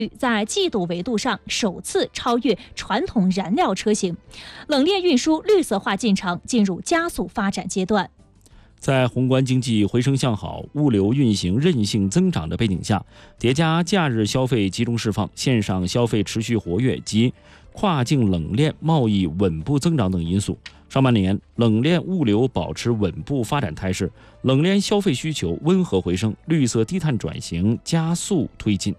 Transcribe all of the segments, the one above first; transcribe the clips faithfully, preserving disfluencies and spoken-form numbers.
在季度维度上首次超越传统燃料车型，冷链运输绿色化进程进入加速发展阶段。 在宏观经济回升向好、物流运行韧性增长的背景下，叠加假日消费集中释放、线上消费持续活跃及跨境冷链贸易稳步增长等因素，上半年冷链物流保持稳步发展态势，冷链消费需求温和回升，绿色低碳转型加速推进。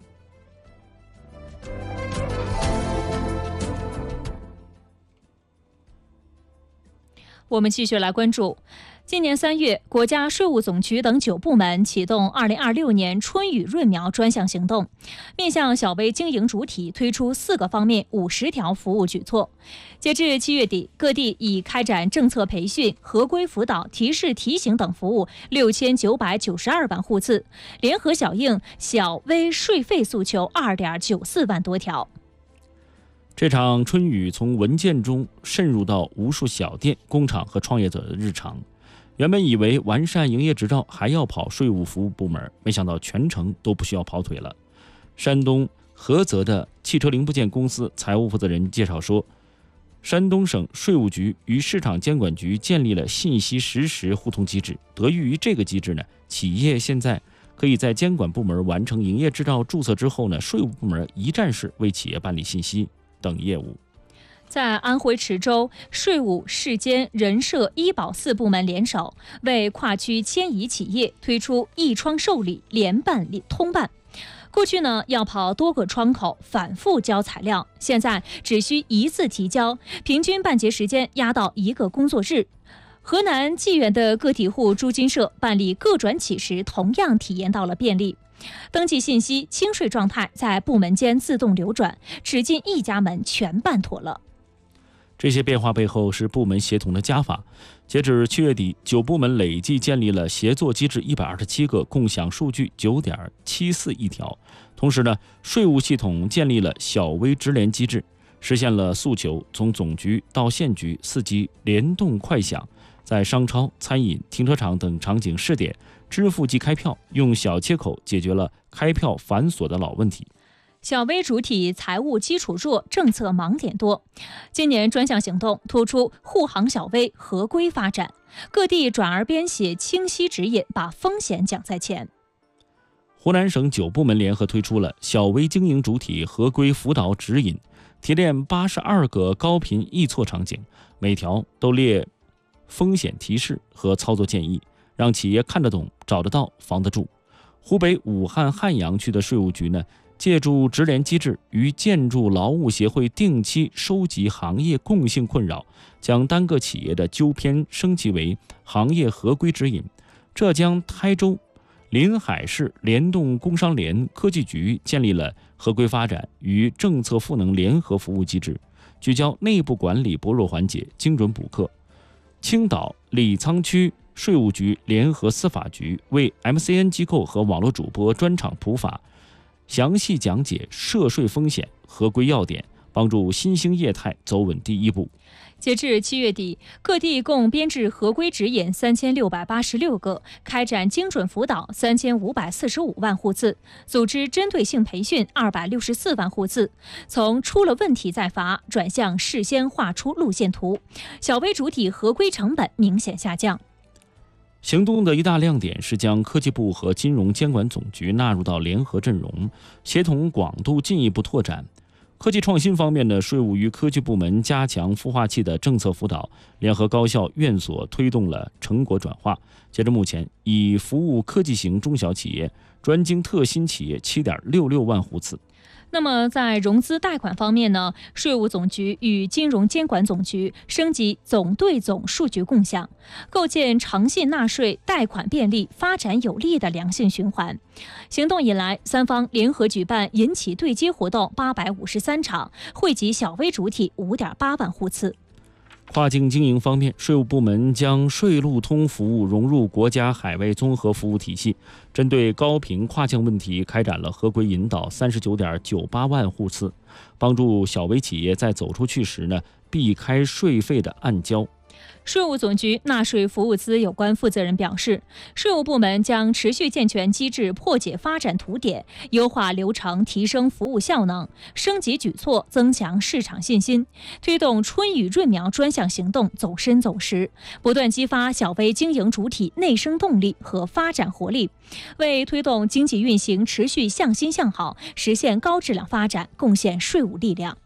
我们继续来关注，今年三月，国家税务总局等九部门启动二零二六年春雨润苗专项行动，面向小微经营主体推出四个方面五十条服务举措。截至七月底，各地已开展政策培训、合规辅导、提示提醒等服务六千九百九十二万户次，联合响应小微税费诉求二点九四万多条。 这场春雨从文件中渗入到无数小店、工厂和创业者的日常。原本以为完善营业执照还要跑税务服务部门，没想到全程都不需要跑腿了。山东菏泽的汽车零部件公司财务负责人介绍说，山东省税务局与市场监管局建立了信息实时互通机制。得益于这个机制呢，企业现在可以在监管部门完成营业执照注册之后呢，税务部门一站式为企业办理信息等业务。 在安徽池州，税务、市监、人社、医保四部门联手，为跨区迁移企业推出一窗受理联办通办。过去呢要跑多个窗口，反复交材料，现在只需一次提交，平均办结时间压到一个工作日。河南济源的个体户朱金社办理个转企时，同样体验到了便利。登记信息、清税状态在部门间自动流转，只进一家门全办妥了。 这些变化背后是部门协同的加法。截止七月底，九部门累计建立了协作机制一百二十七个，共享数据九点七四亿条。同时呢，税务系统建立了小微直联机制，实现了诉求从总局到县局四级联动快响，在商超、餐饮、停车场等场景试点支付即开票，用小切口解决了开票繁琐的老问题。 小微主体财务基础弱，政策盲点多。今年专项行动突出护航小微合规发展，各地转而编写清晰指引，把风险讲在前。 湖南省九部门联合推出了小微经营主体合规辅导指引，提炼八十二个高频易错场景，每条都列风险提示和操作建议，让企业看得懂、找得到、防得住。湖北武汉汉阳区的税务局呢，借助直联机制，与建筑劳务协会定期收集行业共性困扰，将单个企业的纠偏升级为行业合规指引。浙江台州临海市联动工商联科技局建立了合规发展与政策赋能联合服务机制，聚焦内部管理薄弱环节，精准补课。青岛李沧区税务局联合司法局为 M C N 机构和网络主播专场普法，详细讲解涉税风险、合规要点，帮助新兴业态走稳第一步。 截至七月底，各地共编制合规指引三千六百八十六个，开展精准辅导三千五百四十五万户次，组织针对性培训二百六十四万户次。从出了问题再罚转向事先画出路线图，小微主体合规成本明显下降。 行动的一大亮点是将科技部和金融监管总局纳入到联合阵容，协同广度进一步拓展。科技创新方面呢，税务与科技部门加强孵化器的政策辅导，联合高校院所推动了成果转化。截至目前，已服务科技型中小企业、专精特新企业 七点六六万户次。 那么在融资贷款方面呢，税务总局与金融监管总局升级总对总数据共享，构建诚信纳税、贷款便利、发展有利的良性循环。行动以来，三方联合举办银企对接活动八百五十三场，惠及小微主体 五点八万户次。 跨境经营方面，税务部门将税路通服务融入国家海外综合服务体系，针对高频跨境问题开展了合规引导三十九点九八万户次，帮助小微企业在走出去时呢，避开税费的暗交。 税务总局纳税服务司有关负责人表示，税务部门将持续健全机制破解发展凸点，优化流程，提升服务效能，升级举措，增强市场信心，推动春雨润苗专项行动走深走实，不断激发小微经营主体内生动力和发展活力，为推动经济运行持续向心向好，实现高质量发展贡献税务力量。